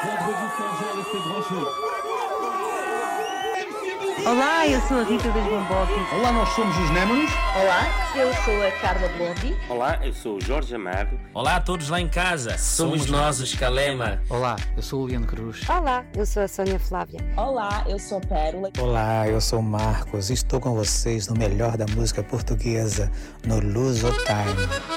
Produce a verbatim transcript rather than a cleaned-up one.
Olá, eu sou a Rita das Bombocas. Olá, nós somos os Némanos. Olá, eu sou a Carla Blondie. Olá, eu sou o Jorge Amado. Olá a todos lá em casa, somos, somos nós os Calema. Olá, eu sou o Leandro Cruz. Olá, eu sou a Sónia Flávia. Olá, eu sou a Pérola. Olá, eu sou o Marcos e estou com vocês no melhor da música portuguesa, no Luso Time.